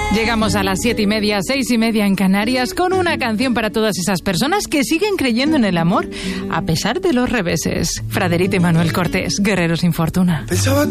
Llegamos a las 7:30, 6:30 en Canarias, con una canción para todas esas personas que siguen creyendo en el amor a pesar de los reveses. Fraderito y Manuel Cortés, Guerreros sin Fortuna. Pensaba